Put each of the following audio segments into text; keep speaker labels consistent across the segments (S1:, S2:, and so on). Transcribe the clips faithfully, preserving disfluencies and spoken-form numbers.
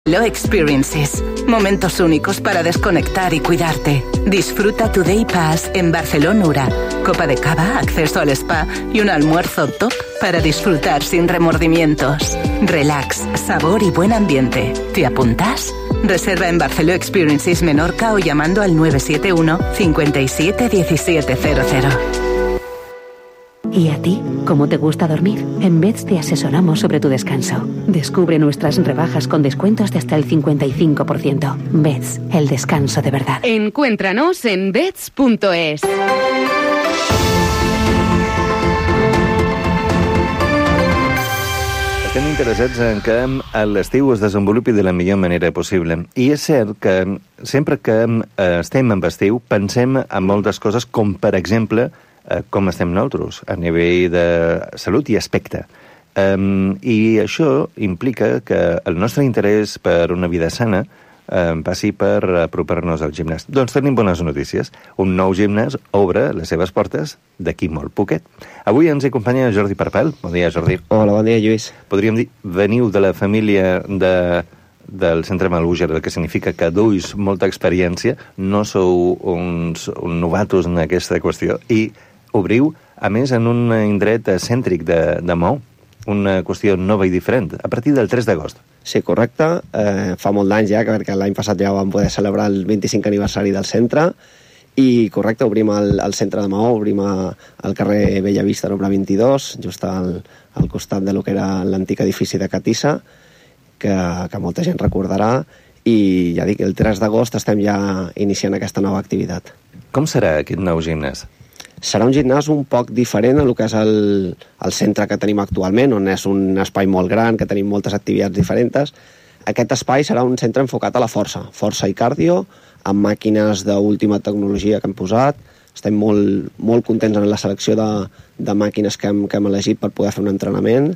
S1: Barceló Experiences. Momentos únicos para desconectar y cuidarte. Disfruta tu Day Pass en Barcelonura. Copa de cava, acceso al spa y un almuerzo top para disfrutar sin remordimientos. Relax, sabor y buen ambiente. ¿Te apuntas? Reserva en Barceló Experiences Menorca o llamando al nueve siete uno, cinco siete, uno siete cero cero.
S2: ¿Y a ti? ¿Cómo te gusta dormir? En Beds te asesoramos sobre tu descanso. Descubre nuestras rebajas con descuentos de hasta el cincuenta y cinco por ciento. Beds, el descanso de verdad.
S3: Encuéntranos en beds punto es.
S4: Estem interessats en que l'estiu es desenvolupi de la millor manera possible. I és cert que sempre que estem en estiu pensem en moltes coses, com per exemple com estem nosaltres a nivell de salut i aspecte. Um, I això implica que el nostre interès per una vida sana um, passi per apropar-nos al gimnàs. Doncs tenim bones notícies. Un nou gimnàs obre les seves portes d'aquí molt poquet. Avui ens acompanya Jordi Parpel. Bon dia, Jordi.
S5: Hola, bon dia, Lluís.
S4: Podríem dir, veniu de la família de... del Centre Maluger, el que significa que duis molta experiència, no sou uns, uns novatos en aquesta qüestió, i obriu, a més, en un indret cèntric de, de Maó, una qüestió nova i diferent, a partir del tres d'agost.
S5: Sí, correcte. Eh, fa molt d'anys ja, perquè l'any passat ja vam poder celebrar el vint-i-cinquè aniversari del centre, i correcte, obrim el, el centre de Maó, obrim a, al carrer Bellavista, número vint-i-dos, just al, al costat de lo que era l'antic edifici de Catissa, que, que molta gent recordarà, i ja dic, el tres d'agost estem ja iniciant aquesta nova activitat.
S4: Com serà aquest nou gimnàs?
S5: Serà un gimnàs un poc diferent a el que és el, el centre que tenim actualment, on és un espai molt gran, que tenim moltes activitats diferents. Aquest espai serà un centre enfocat a la força, força i cardio, amb màquines d'última tecnologia que hem posat. Estem molt, molt contents en la selecció de, de màquines que hem, que hem elegit per poder fer un entrenament,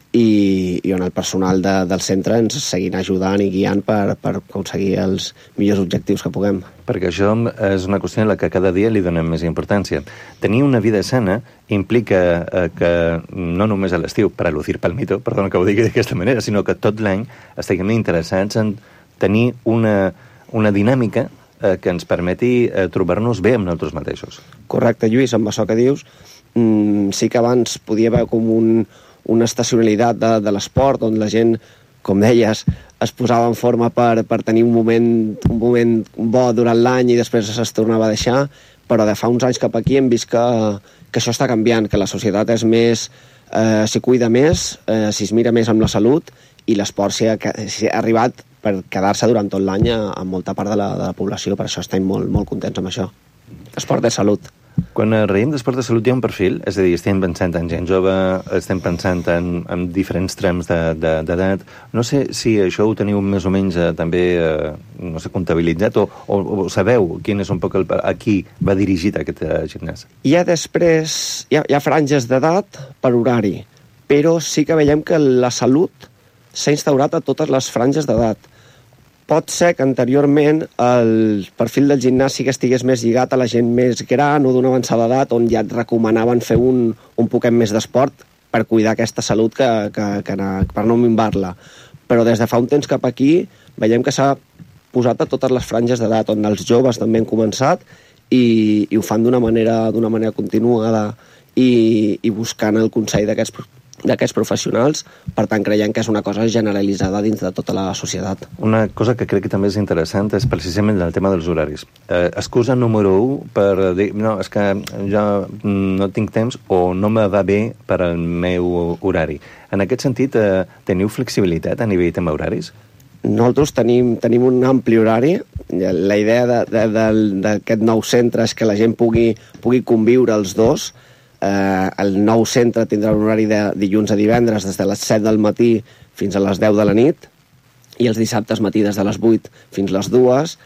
S5: i, i on el personal de, del centre ens seguin ajudant i guiant per, per aconseguir els millors objectius que puguem.
S4: Perquè això és una qüestió en la que cada dia li donem més importància. Tenir una vida sana implica eh, que no només a l'estiu, per a lucir palmito, perdona que ho digui d'aquesta manera, sinó que tot l'any estiguem interessats en tenir una, una dinàmica eh, que ens permeti eh, trobar-nos bé amb nosaltres mateixos.
S5: Correcte, Lluís, amb això que dius, mmm, sí que abans podia haver com un una estacionalitat de, de l'esport, on la gent, com deies, es posava en forma per, per tenir un moment, un moment bo durant l'any i després es tornava a deixar, però de fa uns anys cap aquí hem vist que, que això està canviant, que la societat és més, eh, s'hi cuida més, eh, s'hi mira més amb la salut, i l'esport s'hi ha, s'hi ha arribat per quedar-se durant tot l'any a molta part de la, de la població, per això estem molt, molt contents amb això. Esport de salut.
S4: Quan reiem d'esport de salut hi ha un perfil, és a dir, estem pensant en gent jove, estem pensant en, en diferents trams d'edat. De, de, no sé si això ho teniu més o menys eh, també, eh, no sé, comptabilitzat, o, o, o sabeu quin és un poc el, a qui va dirigit aquest eh, gimnàs?
S5: Hi ha després, hi ha, hi ha franges d'edat per horari, però sí que veiem que la salut s'ha instaurat a totes les franges d'edat. Pot ser que anteriorment el perfil del gimnàs sí que estigués més lligat a la gent més gran o d'una avançada edat, on ja et recomanaven fer un, un poquet més d'esport per cuidar aquesta salut que, que, que, per no minvar-la. Però des de fa un temps cap aquí veiem que s'ha posat a totes les franges d'edat, on els joves també han començat i, i ho fan d'una manera, d'una manera continuada i, i buscant el consell d'aquests d'aquests professionals, per tant creiem que és una cosa generalitzada dins de tota la societat.
S4: Una cosa que crec que també és interessant és precisament el tema dels horaris. Eh, excusa número u per dir, no, és que jo no tinc temps o no me va bé per al meu horari. En aquest sentit, eh, teniu flexibilitat a nivell tema horaris?
S5: Nosaltres tenim, tenim un ampli horari. La idea d'aquest nou centre és que la gent pugui, pugui conviure els dos. Eh, el nou centre tindrà un horari de dilluns a divendres des de les set del matí fins a les deu de la nit i els dissabtes matí des de les vuit fins a les dues,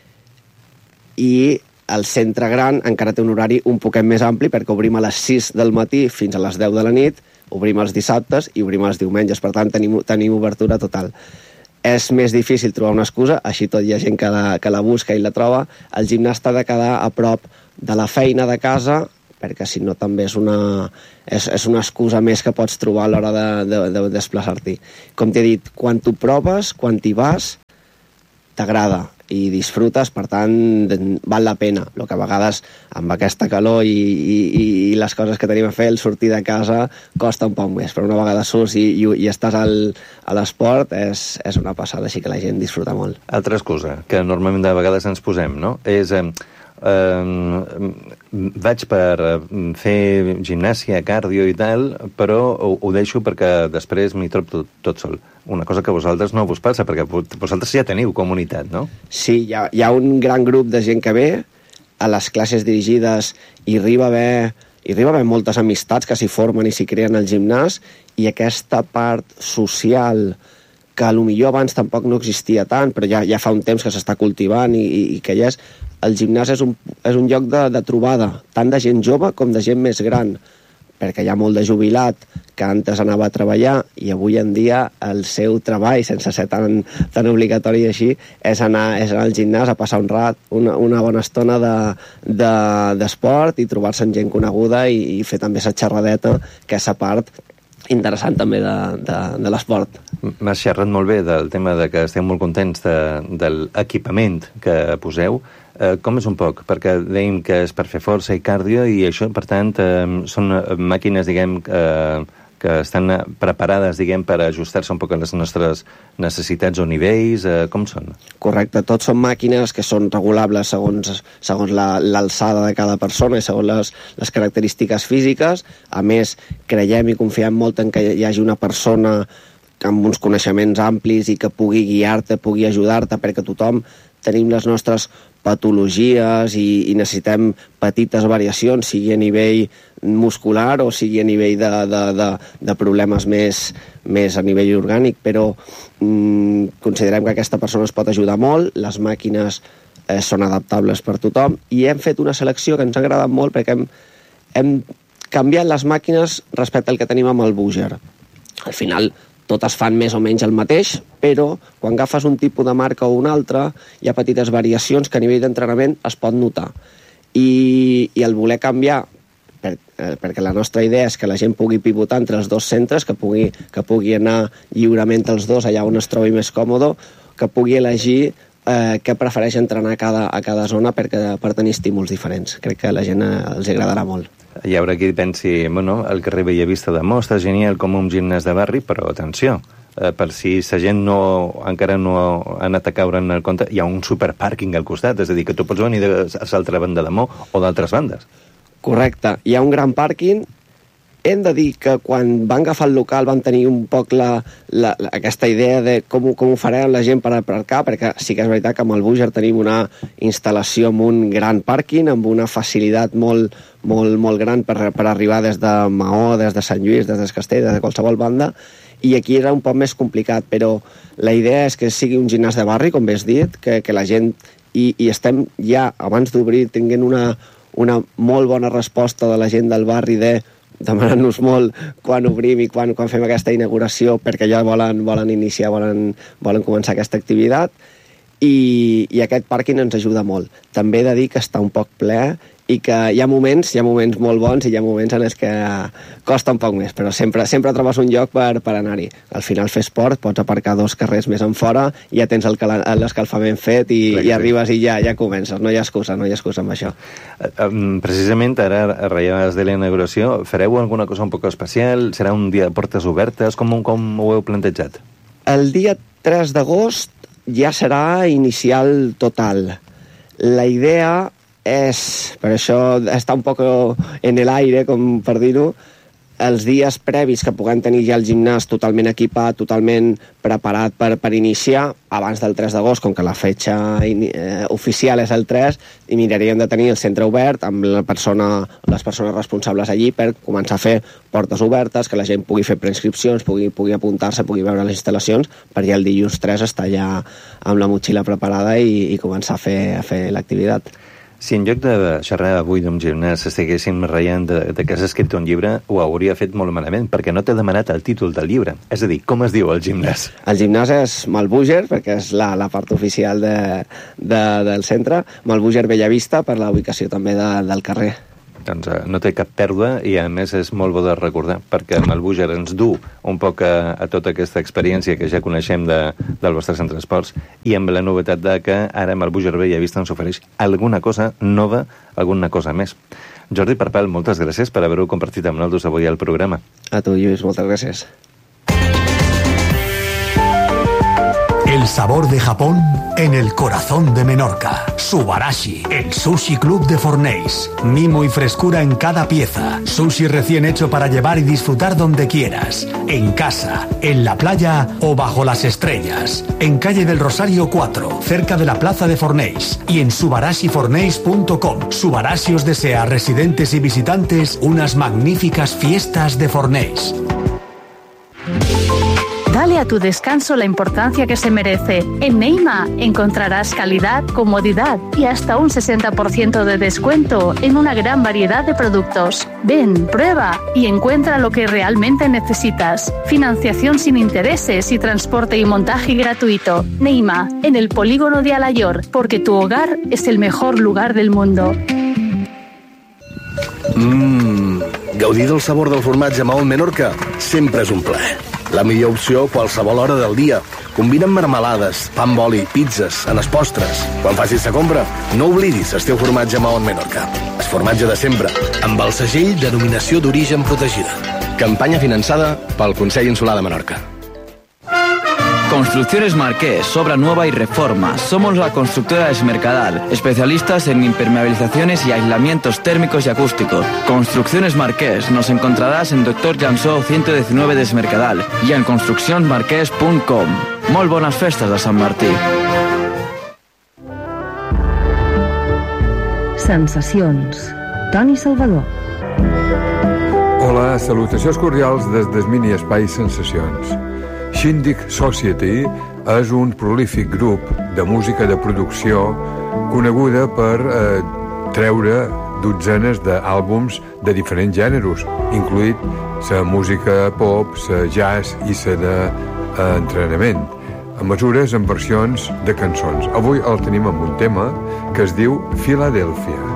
S5: i el centre gran encara té un horari un poquet més ampli perquè obrim a les sis del matí fins a les deu de la nit, obrim els dissabtes i obrim els diumenges, per tant tenim, tenim obertura total. És més difícil trobar una excusa, així tot hi ha gent que la, que la busca i la troba. El gimnàs ha de quedar a prop de la feina de casa perquè si no també és una, és, és una excusa més que pots trobar a l'hora de, de, de desplaçar-t'hi. Com t'he dit, quan t'ho proves, quan t'hi vas, t'agrada i disfrutes, per tant, val la pena. El que a vegades, amb aquesta calor i, i, i les coses que tenim a fer, el sortir de casa costa un poc més, però una vegada surts i, i, i estàs al, a l'esport és, és una passada, així que la gent disfruta molt.
S4: Altra excusa, que normalment de vegades ens posem, no?, és... Eh, eh, vaig per fer gimnàsia, cardio i tal, però ho, ho deixo perquè després m'hi trobo tot, tot sol. Una cosa que a vosaltres no vos passa, perquè vosaltres ja teniu comunitat, no?
S5: Sí, hi ha, hi ha un gran grup de gent que ve a les classes dirigides i arriba a haver, i arriba a haver moltes amistats que s'hi formen i s'hi creen al gimnàs, i aquesta part social que potser abans tampoc no existia tant, però ja, ja fa un temps que s'està cultivant i, i, i que ja és... El gimnàs és un, és un lloc de, de trobada, tant de gent jove com de gent més gran, perquè hi ha molt de jubilat que antes anava a treballar i avui en dia el seu treball, sense ser tan, tan obligatori així, és anar, és anar al gimnàs a passar un rat, una, una bona estona de, de, d'esport i trobar-se amb gent coneguda i, i fer també la xerradeta, que és la part interessant també de, de, de l'esport.
S4: M'has xerrat molt bé del tema de que esteu molt contents de, de l'equipament que poseu. Eh, com és un poc? Perquè dèiem que és per fer força i cardio i això, per tant, eh, són màquines, diguem, eh, que estan preparades, diguem, per ajustar-se un poc a les nostres necessitats o nivells. Eh, com són?
S5: Correcte, tots són màquines que són regulables segons, segons la, l'alçada de cada persona i segons les, les característiques físiques. A més, creiem i confiem molt en que hi hagi una persona amb uns coneixements amplis i que pugui guiar-te, pugui ajudar-te, perquè tothom tenim les nostres patologies i, i necessitem petites variacions, sigui a nivell muscular o sigui a nivell de, de, de, de problemes més, més a nivell orgànic, però mm, considerem que aquesta persona es pot ajudar molt, les màquines eh, són adaptables per tothom i hem fet una selecció que ens ha agradat molt perquè hem, hem canviat les màquines respecte al que tenim amb el Booger. Al final totes fan més o menys el mateix, però quan agafes un tipus de marca o un altre, hi ha petites variacions que a nivell d'entrenament es pot notar. I, i el voler canviar, per, eh, perquè la nostra idea és que la gent pugui pivotar entre els dos centres, que pugui, que pugui anar lliurement els dos allà on es trobi més còmode, que pugui elegir eh, què prefereix entrenar a cada, a cada zona perquè, per tenir estímuls diferents. Crec que a la gent eh, els agradarà molt.
S4: Hi haurà qui pensi, bueno, el carrer Bellavista de Mo està genial com un gimnàs de barri, però atenció, eh, per si la gent no, encara no ha anat a caure en el compte, hi ha un superpàrquing al costat, és a dir, que tu pots venir de l'altra banda de Mo o d'altres bandes.
S5: Correcte, hi ha un gran pàrquing. Hem de dir que quan van agafar el local van tenir un poc la, la, la, aquesta idea de com, com ho farem la gent per aparcar, perquè sí que és veritat que amb el Booger tenim una instal·lació amb un gran pàrquing, amb una facilitat molt, molt, molt gran per, per arribar des de Maó, des de Sant Lluís, des de Castell, des de qualsevol banda, i aquí era un poc més complicat, però la idea és que sigui un gimnàs de barri, com bé has dit, que, que la gent... I, i estem ja, abans d'obrir, tinguent una, una molt bona resposta de la gent del barri de demanant-nos molt quan obrim i quan, quan fem aquesta inauguració, perquè ja volen, volen iniciar, volen, volen començar aquesta activitat, i, i aquest pàrquing ens ajuda molt. També he de dir que està un poc ple i que hi ha moments, hi ha moments molt bons i hi ha moments en els que costa un poc més, però sempre, sempre trobes un lloc per, per anar-hi. Al final fer esport, pots aparcar dos carrers més en fora, ja tens el cala, l'escalfament fet i, i arribes i ja, ja comences, no hi ha excusa, no hi ha excusa amb això.
S4: Precisament ara, a ratllades de la inauguració, fareu alguna cosa un poc especial? Serà un dia de portes obertes? Com, com ho heu plantejat?
S5: El dia tres d'agost ja serà inicial total. La idea és, per això està un poc en l'aire, com per dir-ho, els dies previs que puguem tenir ja el gimnàs totalment equipat, totalment preparat per, per iniciar, abans del tres d'agost, com que la fetxa eh, oficial és el tres, i miraríem de tenir el centre obert amb la persona, les persones responsables allí per començar a fer portes obertes, que la gent pugui fer preinscripcions, pugui, pugui apuntar-se, pugui veure les instal·lacions, per ja el dilluns tres estar ja amb la motxilla preparada i, i començar a fer, a fer l'activitat.
S4: Si en lloc de xerrar avui d'un gimnàs estiguéssim ratllant de, de que has escrit un llibre, ho hauria fet molt malament, perquè no t'he demanat el títol del llibre. És a dir, com es diu el gimnàs?
S5: El gimnàs és Malbúger, perquè és la, la part oficial de, de, del centre. Malbúger Bellavista, per la ubicació també de, del carrer.
S4: doncs eh, no té cap pèrdua i a més és molt bo de recordar, perquè amb el Búger ens du un poc a, a tota aquesta experiència que ja coneixem de, del vostre centre d'esports, i amb la novetat de que ara amb el Búger Bella Vista ens ofereix alguna cosa nova, alguna cosa més. Jordi Parpal, moltes gràcies per haver-ho compartit amb nosaltres avui al programa.
S5: A tu, Lluís, moltes gràcies.
S6: El sabor de Japón en el corazón de Menorca. Subarashi, el sushi club de Fornells. Mimo y frescura en cada pieza. Sushi recién hecho para llevar y disfrutar donde quieras. En casa, en la playa o bajo las estrellas. En calle del Rosario cuatro, cerca de la plaza de Fornells. Y en subarashi fornells punto com. Subarashi os desea a residentes y visitantes unas magníficas fiestas de Fornells.
S7: Dale a tu descanso la importancia que se merece. En Neima encontrarás calidad, comodidad y hasta un sesenta por ciento de descuento en una gran variedad de productos. Ven, prueba y encuentra lo que realmente necesitas. Financiación sin intereses y transporte y montaje gratuito. Neima, en el polígono de Alayor, porque tu hogar es el mejor lugar del mundo.
S8: Mmm, gaudir del sabor del formatge Maó en Menorca sempre és un plaer. La millor opció a qualsevol hora del dia. Combina amb marmelades, pa amb oli, pizzas, en els postres. Quan facis la compra, no oblidis el teu formatge Maó en Menorca. El formatge de sempre, amb el segell Denominació d'Origen Protegida. Campanya finançada pel Consell Insular de Menorca.
S9: Construcciones Marqués, obra nueva y reforma. Somos la constructora Esmercadal, especialistas en impermeabilizaciones y aislamientos térmicos y acústicos. Construcciones Marqués, nos encontrarás en Doctor Jansó ciento diecinueve de Esmercadal y en construccions marquès punt com. Molt bones festes de Sant Martí.
S2: Sensacions. Toni Salvador.
S10: Hola, salutacions cordials des del mini espai Sensacions. Shindig Society és un prolífic grup de música de producció coneguda per eh, treure dotzenes d'àlbums de diferents gèneres, incluït la música pop, la jazz i la d'entrenament, a mesures en versions de cançons. Avui el tenim amb un tema que es diu Philadelphia.